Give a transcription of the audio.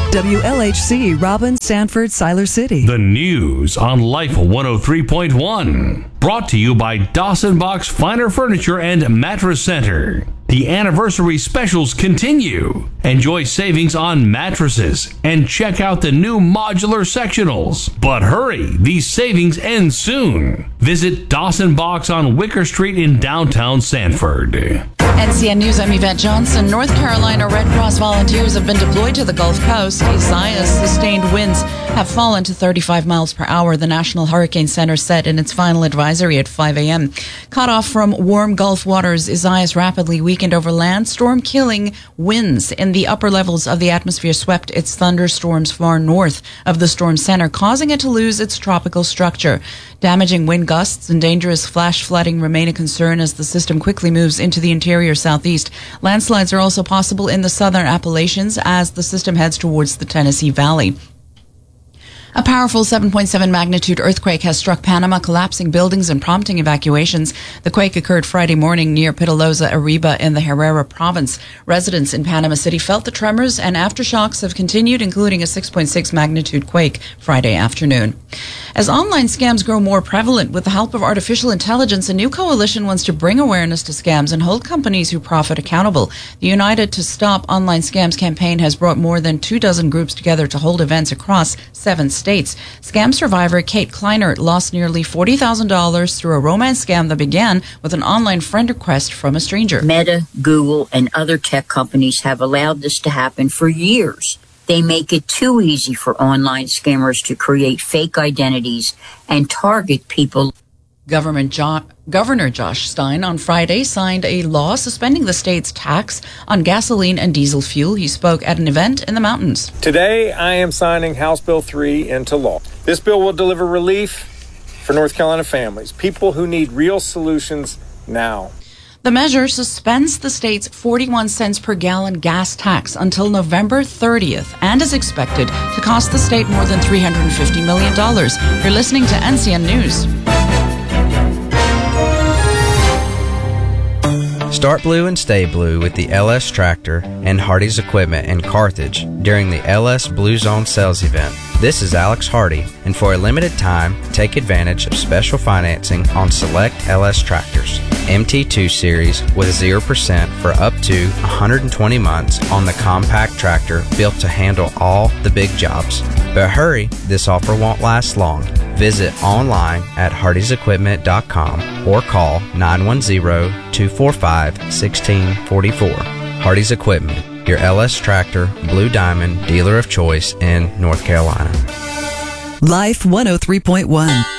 WLHC, Robbins, Sanford, Siler City. The news on Life 103.1. Brought to you by Dawson Box Finer Furniture and Mattress Center. The anniversary specials continue. Enjoy savings on mattresses and check out the new modular sectionals. But hurry, these savings end soon. Visit Dawson Box on Wicker Street in downtown Sanford. NCN News, I'm Yvette Johnson. North Carolina Red Cross volunteers have been deployed to the Gulf Coast. Isaias sustained winds have fallen to 35 miles per hour, the National Hurricane Center said in its final advisory at 5 a.m. Cut off from warm Gulf waters, Isaias rapidly weakened over land. Storm-killing winds in the upper levels of the atmosphere swept its thunderstorms far north of the storm center, causing it to lose its tropical structure. Damaging wind gusts and dangerous flash flooding remain a concern as the system quickly moves into the interior southeast. Landslides are also possible in the southern Appalachians as the system heads towards the Tennessee Valley. A powerful 7.7 magnitude earthquake has struck Panama, collapsing buildings and prompting evacuations. The quake occurred Friday morning near Pitalosa, Arriba in the Herrera province. Residents in Panama City felt the tremors, and aftershocks have continued, including a 6.6 magnitude quake Friday afternoon. As online scams grow more prevalent with the help of artificial intelligence, a new coalition wants to bring awareness to scams and hold companies who profit accountable. The United to Stop Online Scams campaign has brought more than 24 groups together to hold events across 7 states. Scam survivor Kate Kleinert lost nearly $40,000 through a romance scam that began with an online friend request from a stranger. Meta, Google, and other tech companies have allowed this to happen for years. They make it too easy for online scammers to create fake identities and target people. Governor Josh Stein on Friday signed a law suspending the state's tax on gasoline and diesel fuel. He spoke at an event in the mountains. Today, I am signing House Bill 3 into law. This bill will deliver relief for North Carolina families, people who need real solutions now. The measure suspends the state's 41 cents per gallon gas tax until November 30th and is expected to cost the state more than $350 million. You're listening to NCN News. Start blue and stay blue with the LS Tractor and Hardy's Equipment in Carthage during the LS Blue Zone sales event. This is Alex Hardy, and for a limited time, take advantage of special financing on select LS tractors. MT2 series with 0% for up to 120 months on the compact tractor built to handle all the big jobs. But hurry, this offer won't last long. Visit online at hardysequipment.com or call 910-245-1644. Hardy's Equipment, your LS Tractor Blue Diamond dealer of choice in North Carolina. Life 103.1.